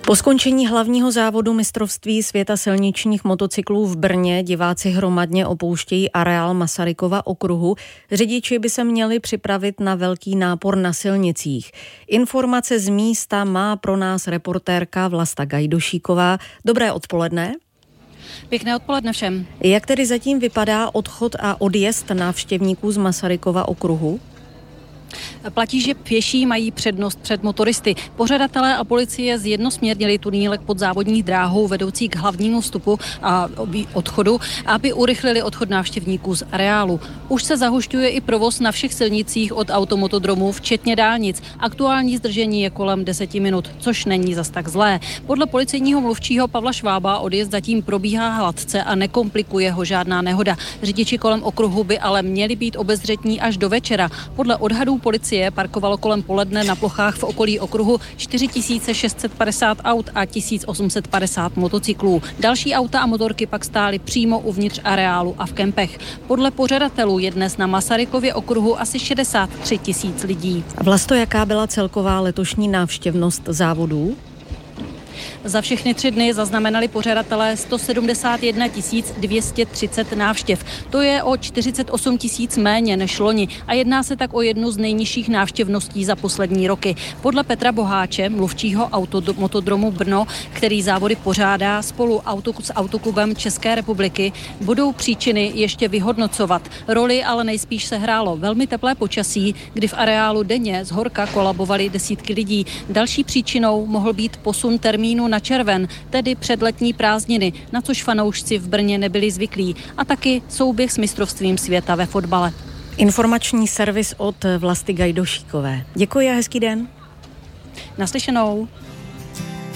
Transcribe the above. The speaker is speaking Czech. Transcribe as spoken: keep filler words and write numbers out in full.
Po skončení hlavního závodu mistrovství světa silničních motocyklů v Brně diváci hromadně opouštějí areál Masarykova okruhu. Řidiči by se měli připravit na velký nápor na silnicích. Informace z místa má pro nás reportérka Vlasta Gajdošíková. Dobré odpoledne. Pěkné odpoledne všem. Jak tedy zatím vypadá odchod a odjezd návštěvníků z Masarykova okruhu? Platí, že pěší mají přednost před motoristy. Pořadatelé a policie zjednosměrnili tunílek pod závodní dráhou vedoucí k hlavnímu vstupu a odchodu, aby urychlili odchod návštěvníků z areálu. Už se zahušťuje i provoz na všech silnicích od automotodromů, včetně dálnic. Aktuální zdržení je kolem deseti minut, což není zas tak zlé. Podle policejního mluvčího Pavla Švába odjezd zatím probíhá hladce a nekomplikuje ho žádná nehoda. Řidiči kolem okruhu by ale měli být obezřetní až do večera. Podle odhadů policie parkovalo kolem poledne na plochách v okolí okruhu čtyři tisíce šest set padesát aut a tisíc osm set padesát motocyklů. Další auta a motorky pak stály přímo uvnitř areálu a v kempech. Podle pořadatelů je dnes na Masarykově okruhu asi šedesát tři tisíc lidí. Vlasto, jaká byla celková letošní návštěvnost závodů? Za všechny tři dny zaznamenali pořadatelé sto sedmdesát jedna tisíc dvě stě třicet návštěv. To je o čtyřicet osm tisíc méně než loni a jedná se tak o jednu z nejnižších návštěvností za poslední roky. Podle Petra Boháče, mluvčího automotodromu Brno, který závody pořádá spolu auto, s Autoklubem České republiky, budou příčiny ještě vyhodnocovat. Roli ale nejspíš sehrálo velmi teplé počasí, kdy v areálu denně z horka kolabovaly desítky lidí. Další příčinou mohl být posun termínu na červen, tedy před letní prázdniny, na což fanoušci v Brně nebyli zvyklí. A taky souběh s mistrovstvím světa ve fotbale. Informační servis od Vlasty Gajdošíkové. Děkuji a hezký den. Naslyšenou.